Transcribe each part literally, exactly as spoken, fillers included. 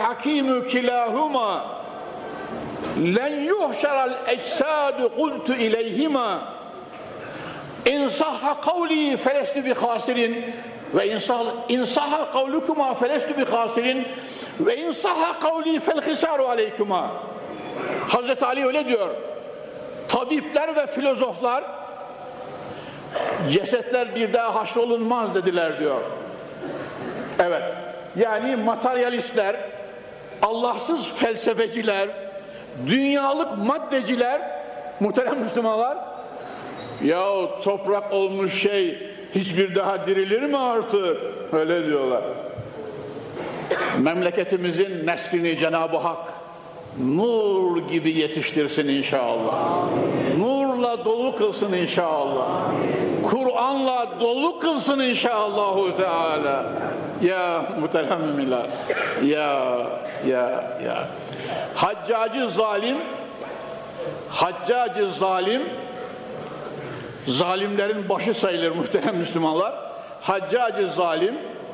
hakimu kilahuma len yuhşaral eczadu kultu ileyhima in sahha kavli felestu bi khasirin ve in sahha kavlukuma felestu bi khasirin ve in sahha kavli fel hisaru aleykuma. Hazreti Ali öyle diyor. Tabipler ve filozoflar cesetler bir daha haşrolunmaz dediler diyor. Evet. Yani materyalistler, Allahsız felsefeciler, dünyalık maddeciler, muhterem Müslümanlar, yahu toprak olmuş şey hiçbir daha dirilir mi artık? Öyle diyorlar. Memleketimizin neslini Cenab-ı Hak nur gibi yetiştirsin inşallah. Amin. Nurla dolu kılsın inşallah. Kur'an'la dolu kılsın inşallahu Teala. Ya muhterem müminler. Ya ya ya. Haccacı zalim, Haccacı zalim, zalimlerin başı sayılır muhterem Müslümanlar. Haccacı zalim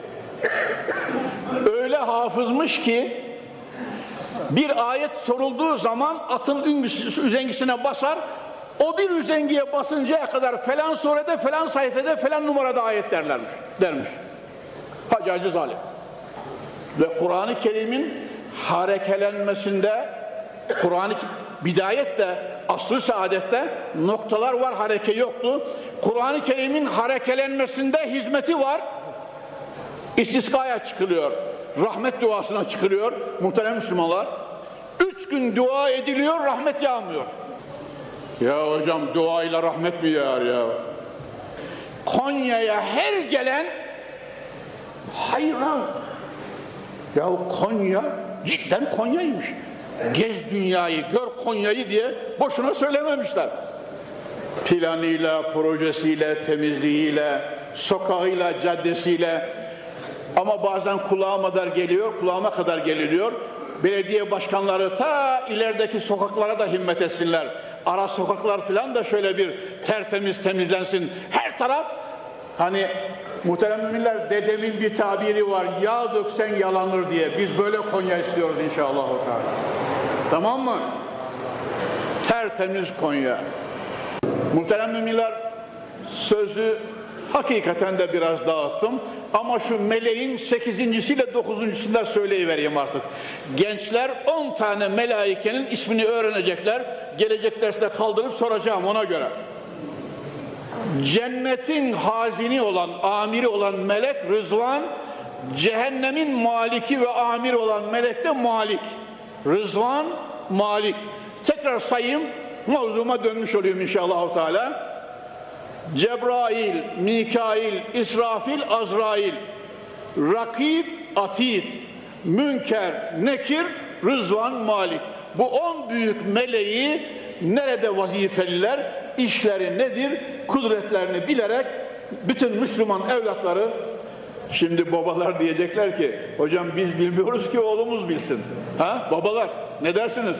öyle hafızmış ki bir ayet sorulduğu zaman atın üzengisine basar, o bir üzengiye basıncaya kadar falan surede, falan sayfede, falan numarada ayet derlermiş, dermiş. Haccacı zalim. Ve Kur'an-ı Kerim'in harekelenmesinde, Kur'an-ı bidayette, asr-ı saadette noktalar var, hareke yoktu. Kur'an-ı Kerim'in harekelenmesinde hizmeti var. İstiskaya çıkılıyor, rahmet duasına çıkılıyor muhterem Müslümanlar. Üç gün dua ediliyor, rahmet yağmıyor. Ya hocam duayla rahmet mi yağar ya? Konya'ya her gelen hayran. Ya Konya cidden Konya'ymış. Gez dünyayı, gör Konya'yı diye boşuna söylememişler. Planıyla, projesiyle, temizliğiyle, sokağıyla, caddesiyle. Ama bazen kulağıma kadar geliyor, kulağıma kadar geliniyor. Belediye başkanları ta ilerideki sokaklara da himmet etsinler. Ara sokaklar falan da şöyle bir tertemiz temizlensin. Her taraf, hani muhterem müminler, dedemin bir tabiri var, yağ döksen yalanır diye. Biz böyle Konya istiyoruz inşallah. Tamam mı? Tertemiz Konya. Muhterem müminler, sözü hakikaten de biraz dağıttım. Ama şu meleğin sekizincisiyle dokuzuncusunda söyleyivereyim artık. Gençler on tane melaikenin ismini öğrenecekler. Gelecek derste kaldırıp soracağım ona göre. Cennetin hazini olan, amiri olan melek Rızvan, cehennemin maliki ve amiri olan melek de Malik. Rızvan, Malik. Tekrar sayayım, mevzuma dönmüş olayım inşallah Teala. Cebrail, Mikail, İsrafil, Azrail, Rakib, Atid, Münker, Nekir, Rızvan, Malik. Bu on büyük meleği nerede vazifeliler, işleri nedir, kudretlerini bilerek bütün Müslüman evlatları, şimdi babalar diyecekler ki, hocam biz bilmiyoruz ki oğlumuz bilsin. Ha? Babalar ne dersiniz?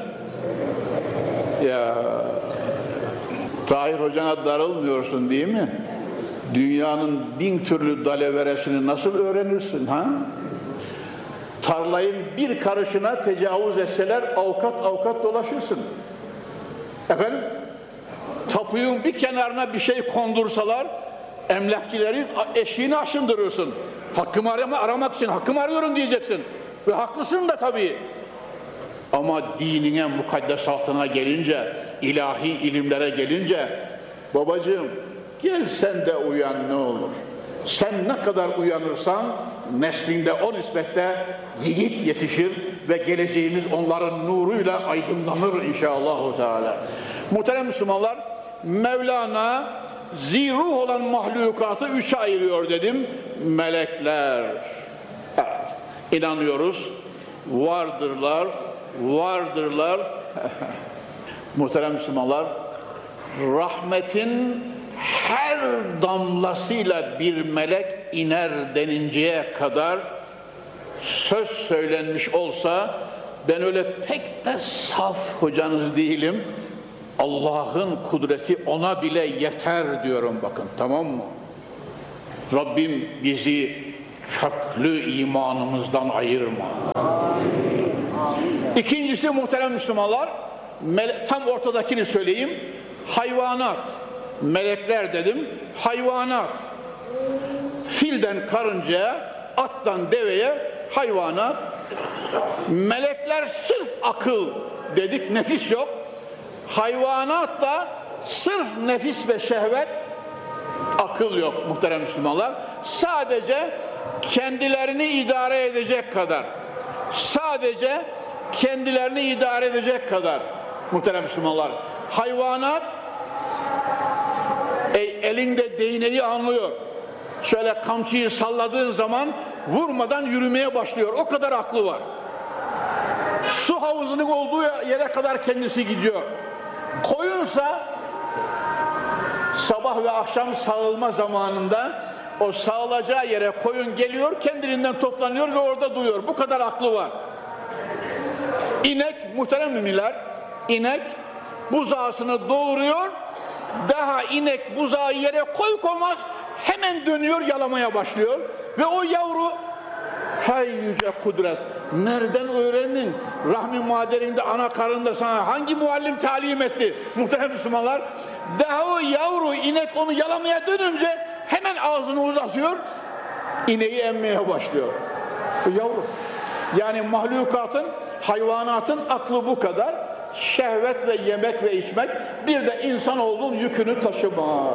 Ya Tahir hocana darılmıyorsun değil mi? Dünyanın bin türlü dalaveresini nasıl öğrenirsin ha? Tarlayın bir karışına tecavüz etseler avukat avukat dolaşırsın. Efendim? Tapuyun bir kenarına bir şey kondursalar emlakçileri eşiğini aşındırırsın. Hakkımı arama, aramak için hakkımı arıyorum diyeceksin. Ve haklısın da tabii. Ama dinine, mukaddesatına gelince, ilahi ilimlere gelince, babacığım gel sen de uyan ne olur. Sen ne kadar uyanırsan neslinde o nispette yiğit yetişir ve geleceğimiz onların nuruyla aydınlanır inşallah Teala. Muhterem Müslümanlar, Mevlana ziruh olan mahlukatı üçe ayırıyor dedim. Melekler. Evet, inanıyoruz. Vardırlar, vardırlar. Muhterem Müslümanlar, rahmetin her damlasıyla bir melek iner deninceye kadar söz söylenmiş olsa, ben öyle pek de saf hocanız değilim, Allah'ın kudreti ona bile yeter diyorum, bakın, tamam mı? Rabbim bizi köklü imanımızdan ayırma. Amin. İkincisi muhterem Müslümanlar, tam ortadakini söyleyeyim. Hayvanat, melekler dedim, hayvanat. Filden karıncaya, attan deveye hayvanat. Melekler sırf akıl dedik, nefis yok. Hayvanat da sırf nefis ve şehvet, akıl yok muhterem Müslümanlar. Sadece kendilerini idare edecek kadar, sadece kendilerini idare edecek kadar muhterem Müslümanlar. Hayvanat e, elinde değneği anlıyor. Şöyle kamçıyı salladığın zaman vurmadan yürümeye başlıyor. O kadar aklı var. Su havuzunun olduğu yere kadar kendisi gidiyor. Koyunsa sabah ve akşam sağılma zamanında o sağılacağı yere koyun geliyor, kendiliğinden toplanıyor ve orada duruyor. Bu kadar aklı var. İnek, muhterem müminler, inek buzağısını doğuruyor, daha inek buzağı yere koy koymaz hemen dönüyor, yalamaya başlıyor ve o yavru, hay yüce kudret, nereden öğrendin? Rahmi maderinde, ana karnında sana hangi muallim talim etti muhterem Müslümanlar? Daha o yavru inek onu yalamaya dönünce hemen ağzını uzatıyor, ineği emmeye başlıyor. O yavru. Yani mahlukatın, hayvanatın aklı bu kadar. Şehvet ve yemek ve içmek, bir de insanoğlunun yükünü taşıma.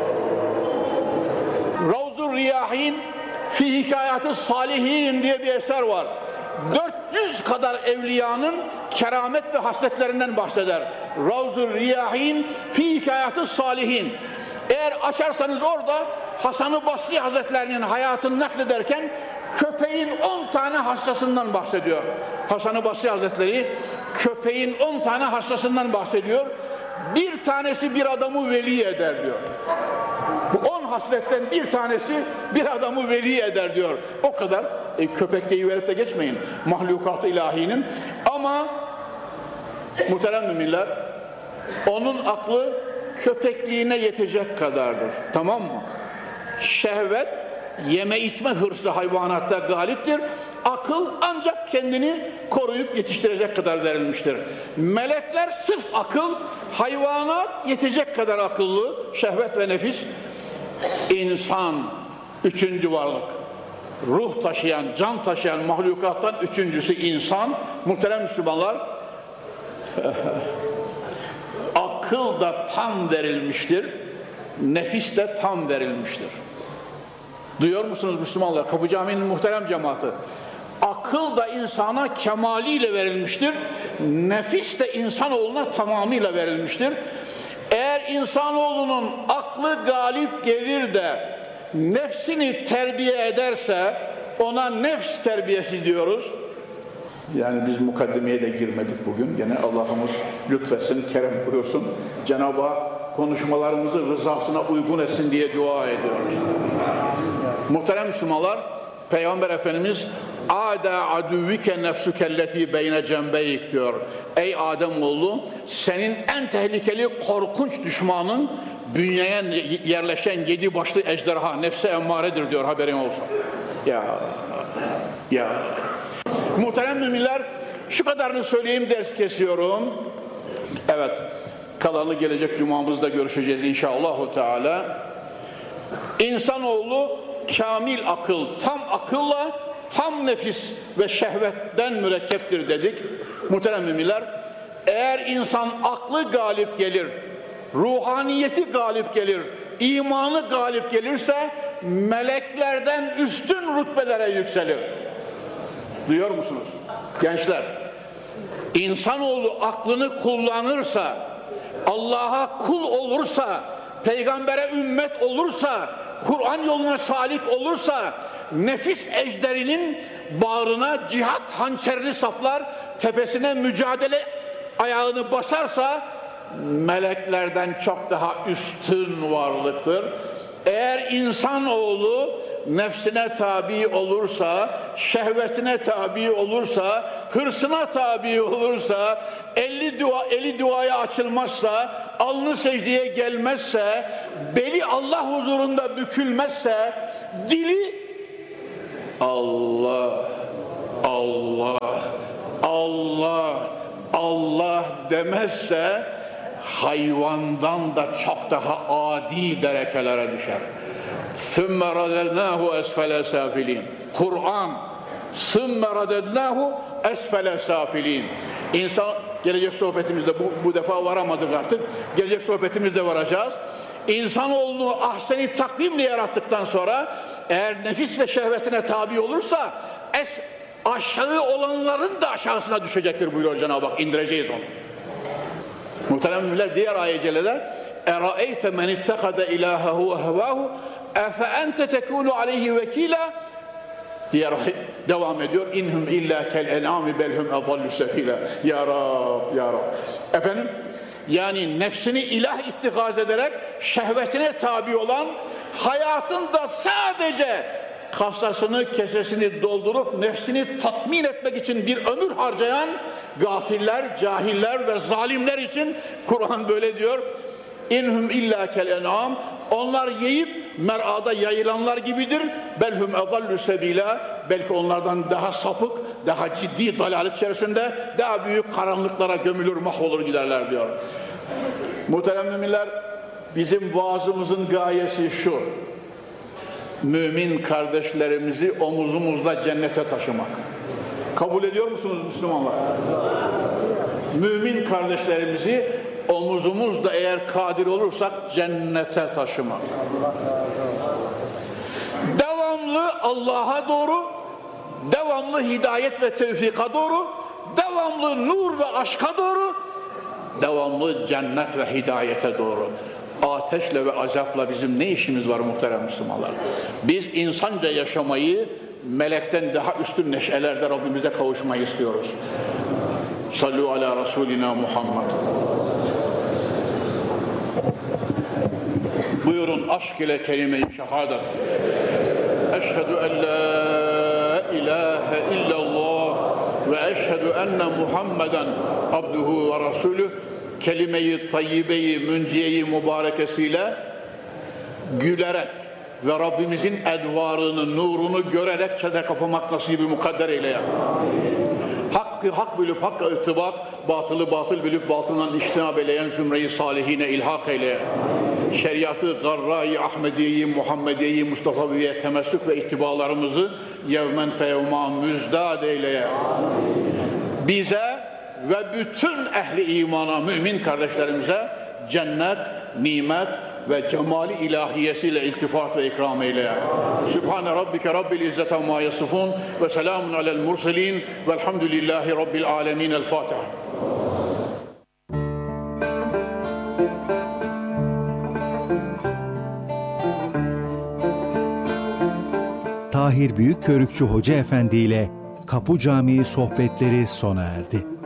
Ravz-ı Riyahin fi Hikayat-ı Salihin diye bir eser var. dört yüz kadar evliyanın keramet ve hasletlerinden bahseder. Ravz-ı Riyahin fi Hikayat-ı Salihin. Eğer açarsanız orada Hasan-ı Basri Hazretlerinin hayatını naklederken köpeğin on tane hastasından bahsediyor. Hasan-ı Basri Hazretleri köpeğin on tane hastasından bahsediyor. Bir tanesi bir adamı veli eder diyor. Bu on hasletten bir tanesi bir adamı veli eder diyor. O kadar. E, köpek deyiverip de geçmeyin. Mahlukat-ı ilahinin. Ama muhterem müminler, onun aklı köpekliğine yetecek kadardır. Tamam mı? Şehvet, yeme içme hırsı hayvanatta galiptir. Akıl ancak kendini koruyup yetiştirecek kadar verilmiştir. Melekler sırf akıl, hayvanat yetecek kadar akıllı, şehvet ve nefis. İnsan, üçüncü varlık. Ruh taşıyan, can taşıyan mahlukattan üçüncüsü insan. Muhterem Müslümanlar, akıl da tam verilmiştir, nefis de tam verilmiştir. Duyuyor musunuz Müslümanlar? Kapı Camii'nin muhterem cemaati. Akıl da insana kemaliyle verilmiştir, nefis de insanoğluna tamamıyla verilmiştir. Eğer insanoğlunun aklı galip gelir de nefsini terbiye ederse ona nefs terbiyesi diyoruz. Yani biz mukaddimeye de girmedik bugün. Gene Allah'ımız lütfetsin, kerem buyursun. Cenab-ı Hak konuşmalarımızı rızasına uygun etsin diye dua ediyoruz. Muhterem Müslümanlar, Peygamber Efendimiz "Âdâ adüvvike nefsükelleti beyne cembeyik" diyor. Ey Ademoğlu, senin en tehlikeli korkunç düşmanın bünyeye yerleşen yedi başlı ejderha, nefse emmaredir diyor, haberin olsun. Ya, ya. Muhterem müminler, şu kadarını söyleyeyim, ders kesiyorum. Evet, kalanı gelecek cumamızda görüşeceğiz inşallahü teala. İnsanoğlu kamil akıl, tam akılla tam nefis ve şehvetten mürekkeptir dedik. Muhterem müminler, eğer insan aklı galip gelir, ruhaniyeti galip gelir, imanı galip gelirse meleklerden üstün rütbelere yükselir. Duyuyor musunuz? Gençler, insanoğlu aklını kullanırsa, Allah'a kul olursa, peygambere ümmet olursa, Kur'an yoluna salik olursa, nefis ejderinin bağrına cihat hançerini saplar, tepesine mücadele ayağını basarsa meleklerden çok daha üstün varlıktır. Eğer insanoğlu nefsine tabi olursa, şehvetine tabi olursa, hırsına tabi olursa, eli, dua, eli duaya açılmazsa, alnı secdeye gelmezse, beli Allah huzurunda bükülmezse, dili Allah, Allah, Allah demezse hayvandan da çok daha adi derecelere düşer. ثُمَّ رَدَدْنَاهُ أَسْفَلَ سَافِلِينَ Kur'an ثُمَّ رَدَدْنَاهُ أَسْفَلَ سَافِلِينَ İnsan, gelecek sohbetimizde bu, bu defa varamadık artık. Gelecek sohbetimizde varacağız. İnsanoğlunu ahseni takvimle yarattıktan sonra eğer nefis ve şehvetine tabi olursa es aşağı olanların da aşağısına düşecektir buyuruyor Cenab-ı Hak. İndireceğiz onu. Muhterem müminler, diğer ayet-i celilede اَرَأَيْتَ مَنِ اتَّخَذَ اِلَٰهَهُ وَهَوَاهُ اَفَاَنْتَ تَكُونُ عَلَيْهِ وَكِيلًا diğer devam ediyor. İnhum illa kel en'ami belhum adallu sebila. Ya Rab, ya Rab. Efendim, yani nefsini ilah ittikaz ederek şehvetine tabi olan, hayatında sadece kasasını, kesesini doldurup nefsini tatmin etmek için bir ömür harcayan gafiller, cahiller ve zalimler için Kur'an böyle diyor. İnhum illa kel en'am. Onlar yiyip mer'ada yayılanlar gibidir. Belhum adallu sebila. Belki onlardan daha sapık, daha ciddi dalalet içerisinde, daha büyük karanlıklara gömülür, mahvolur giderler diyor. Muhterem müminler, bizim vaazımızın gayesi şu: mümin kardeşlerimizi omuzumuzla cennete taşımak. Kabul ediyor musunuz Müslümanlar? Mümin kardeşlerimizi omuzumuzda eğer kadir olursak cennete taşımak. Devamlı Allah'a doğru, devamlı hidayet ve tevfika doğru, devamlı nur ve aşka doğru, devamlı cennet ve hidayete doğru. Ateşle ve azapla bizim ne işimiz var muhterem Müslümanlar? Biz insanca yaşamayı, melekten daha üstün neşelerde Rabbimize kavuşmayı istiyoruz. Sallu ala Resulina Muhammed. Buyurun aşk ile kelime-i şehadet. Eşhedü en la ilahe illallah ve eşhedü enne Muhammeden abduhu ve rasulü. Kelime-i tayyibe-i münciye-i mübarekesiyle gülerek ve Rabbimizin edvarını, nurunu görerek çene kapamak nasibi mukadder eyle ya. Hakkı hak bilip hakka irtibak, batılı batıl bilip batıldan iştinab eyleyen zümre-i salihine ilhak eyle. Şeriatı, garra-i Ahmediye-i Muhammediye-i Mustafa'ya temessük ve ittibalarımızı yevmen feyevma müzdad eyle. Bize ve bütün ehli imana, mümin kardeşlerimize cennet, nimet ve cemali ilahiyesiyle iltifat ve ikram eyle. Sübhane Rabbike Rabbil İzzete amma yasifun ve selamun alel murselin velhamdülillahi Rabbil alemin. El Fatiha. Tahir Büyükkörükçü Hoca Efendi ile Kapı Camii sohbetleri sona erdi.